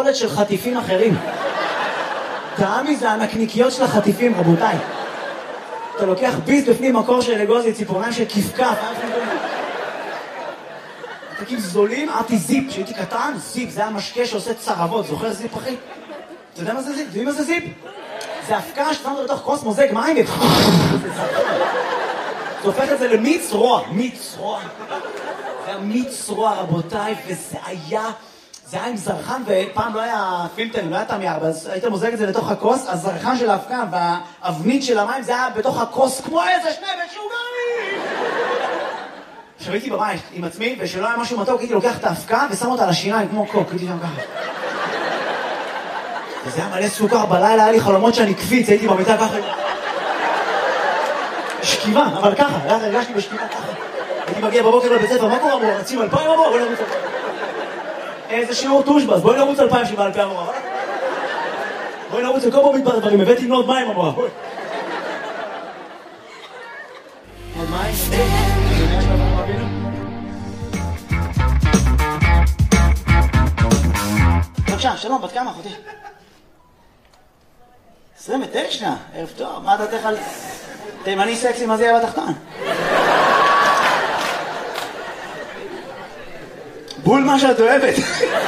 פסולת של חטיפים אחרים. טעמי זה הנקניקיות של החטיפים, רבותיי. אתה לוקח ביס בפנים מקור של אגוזי, ציפורניים של כפכף. תקים זולים, אהבתי זיפ, שהייתי קטן, זיפ, זה היה משקה שעושה צרבות, זוכר זיפ אחי? אתה יודע מה זה זיפ? יודעים מה זה זיפ? זה הפקה ששמת לתוך כוס מוזג מים זה הופך את זה למיץ רוע, מיץ רוע. זה היה מיץ רוע רבותיי, וזה היה עם זרחן, ופעם לא היה פילטרים, לא היה טעם ירבה, אז היית מוזג את זה לתוך הכוס, הזרחן של ההפקה והאבנית של המים זה היה בתוך הכוס כמו איזה שני משוגעים. עכשיו הייתי בבית עם עצמי, ושלא היה משהו מתוק, הייתי לוקח את ההפקה ושם אותה על השיריים כמו קוק, הייתי שם ככה. וזה היה מלא סוכר, בלילה היה לי חלומות שאני קפיץ, הייתי במיטה ככה. שכיבה, אבל ככה, הרגשתי בשכיבה ככה. הייתי מגיע בבוקר לבית ספר, מה קורה אמור? רצים 2,000 אמור? בואי נרוץ 2,000. איזה שיעור טושבס, בואי נרוץ 2,000 שבא 2,000 אמור. בואי נרוץ לכל בו מתברר דברים, הבאתי נוד מים אמור. נוד מים? בבקשה, שלום, בת כמה אחותי? 29, ערב טוב, מה דעתך על תימני סקסי, מה זה יהיה בתחתן? בול מה שאת אוהבת.